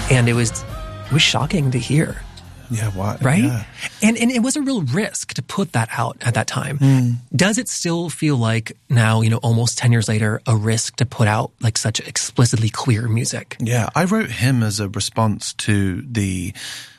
And it was shocking to hear. Yeah, what? Right? Yeah. And it was a real risk to put that out at that time. Does it still feel like now, almost 10 years later, a risk to put out like such explicitly queer music? Yeah, I wrote Him as a response to the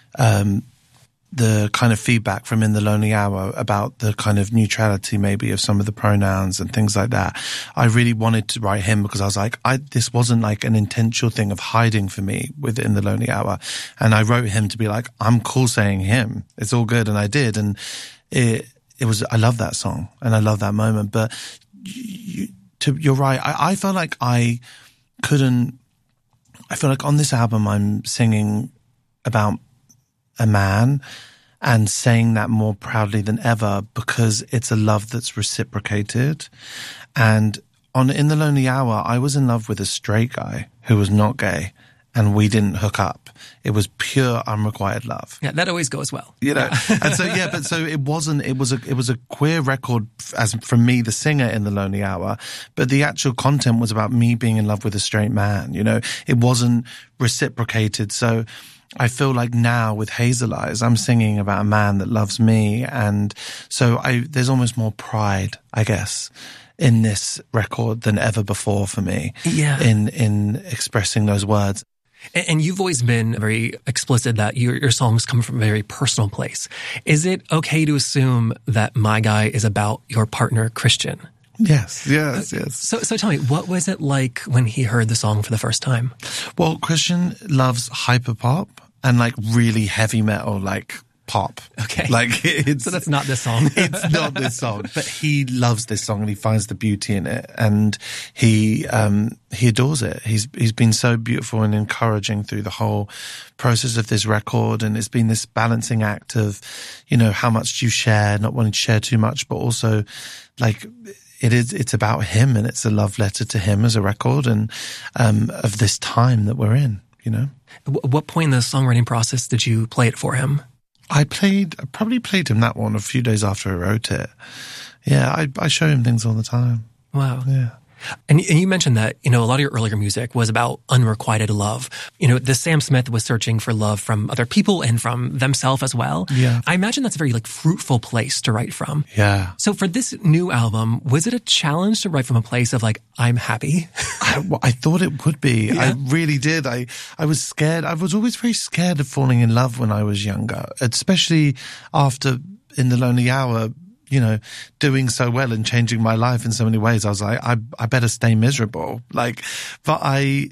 kind of feedback from In the Lonely Hour about the kind of neutrality maybe of some of the pronouns and things like that. I really wanted to write Him because I was like, this wasn't like an intentional thing of hiding for me with In the Lonely Hour. And I wrote Him to be like, I'm cool saying Him. It's all good. And I did. And it was, I love that song and I love that moment. But you're right. I felt like I feel like on this album I'm singing about a man and saying that more proudly than ever because it's a love that's reciprocated. And In the Lonely Hour, I was in love with a straight guy who was not gay and we didn't hook up. It was pure unrequited love. Yeah, that always goes well. And so it was a queer record as from me, the singer in the Lonely Hour, but the actual content was about me being in love with a straight man. It wasn't reciprocated. So I feel like now with Hazel Eyes, I'm singing about a man that loves me. And so there's almost more pride, I guess, in this record than ever before for me. Yeah. In expressing those words. And you've always been very explicit that your songs come from a very personal place. Is it okay to assume that My Guy is about your partner, Christian? Yes. So tell me, what was it like when he heard the song for the first time? Well, Christian loves hyperpop and like really heavy metal, like pop. Okay. So that's not this song. It's not this song, but he loves this song and he finds the beauty in it and he adores it. He's been so beautiful and encouraging through the whole process of this record. And it's been this balancing act of, how much do you share, not wanting to share too much, but also like, it's about him and it's a love letter to him as a record and, of this time that we're in, At what point in the songwriting process did you play it for him? I probably played him that one a few days after I wrote it. Yeah, I show him things all the time. Wow. Yeah. And you mentioned that, a lot of your earlier music was about unrequited love. The Sam Smith was searching for love from other people and from themselves as well. Yeah. I imagine that's a very fruitful place to write from. Yeah. So for this new album, was it a challenge to write from a place of I'm happy? I thought it would be. Yeah. I really did. I was scared. I was always very scared of falling in love when I was younger, especially after In the Lonely Hour, doing so well and changing my life in so many ways. I was like, I better stay miserable. But I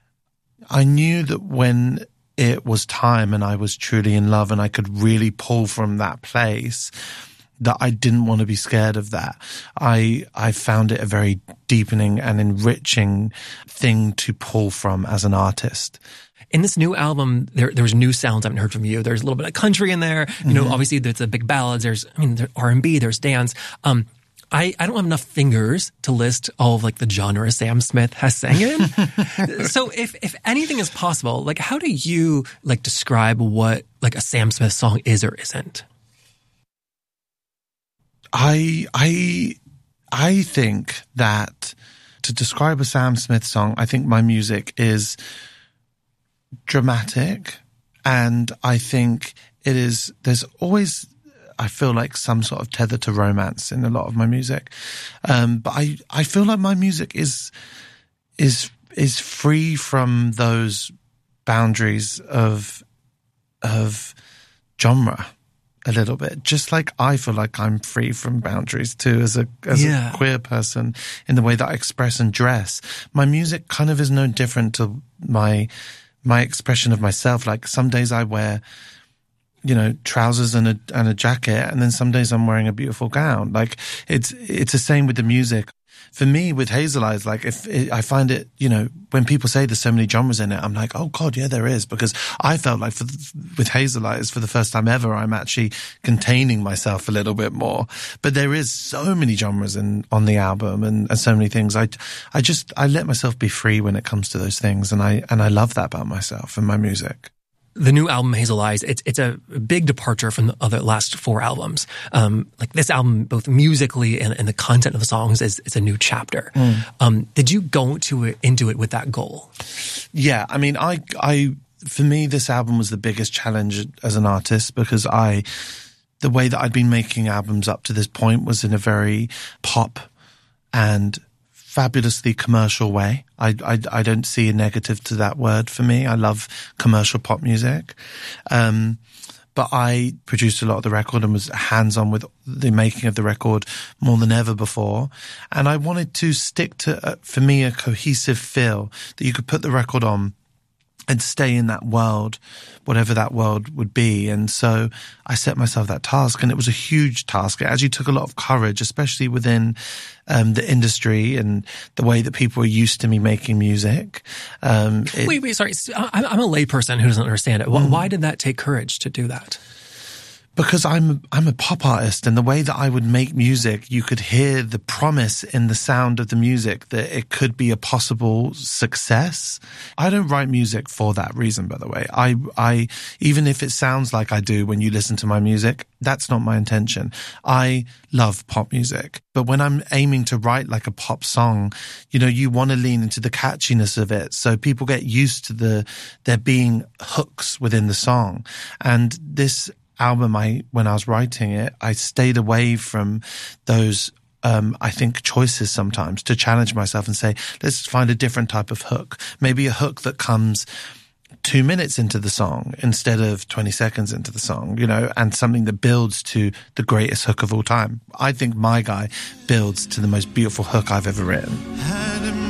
knew that when it was time and I was truly in love and I could really pull from that place, that I didn't want to be scared of that. I found it a very deepening and enriching thing to pull from as an artist. In this new album, there's new sounds I haven't heard from you. There's a little bit of country in there. Obviously there's the big ballads. There's R&B, there's dance. I don't have enough fingers to list all of the genres Sam Smith has sang in. So if anything is possible, how do you describe what a Sam Smith song is or isn't? I think that to describe a Sam Smith song, I think my music is dramatic, and I think there's always, I feel like, some sort of tether to romance in a lot of my music. But I feel like my music is free from those boundaries of genre a little bit, just like I feel like I'm free from boundaries too as a queer person in the way that I express and dress. My music kind of is no different to my expression of myself. Some days I wear, trousers and a jacket, and then some days I'm wearing a beautiful gown. It's the same with the music. For me, with Hazel Eyes, I find it, when people say there's so many genres in it, I'm like, oh God, yeah, there is. Because I felt like with Hazel Eyes, for the first time ever, I'm actually containing myself a little bit more. But there is so many genres on the album and so many things. I let myself be free when it comes to those things. And I love that about myself and my music. The new album, Hazel Eyes, it's a big departure from the last four albums. This album, both musically and the content of the songs, is a new chapter. Did you go into it with that goal? Yeah, I mean, for me, this album was the biggest challenge as an artist because the way that I'd been making albums up to this point was in a very pop and fabulously commercial way. I don't see a negative to that word for me. I love commercial pop music. But I produced a lot of the record and was hands-on with the making of the record more than ever before. And I wanted to stick to, for me, a cohesive feel that you could put the record on and stay in that world, whatever that world would be. And so I set myself that task, and it was a huge task. It actually took a lot of courage, especially within the industry and the way that people are used to me making music. Wait, sorry. I'm a layperson who doesn't understand it. Why did that take courage to do that? Because I'm a pop artist, and the way that I would make music, you could hear the promise in the sound of the music that it could be a possible success. I don't write music for that reason, by the way. I even if it sounds like I do when you listen to my music, that's not my intention. I love pop music, but when I'm aiming to write like a pop song, you want to lean into the catchiness of it, so people get used to there being hooks within the song. And this album, when I was writing it, I stayed away from those, I think, choices sometimes to challenge myself and say, let's find a different type of hook. Maybe a hook that comes 2 minutes into the song instead of 20 seconds into the song, and something that builds to the greatest hook of all time. I think My Guy builds to the most beautiful hook I've ever written.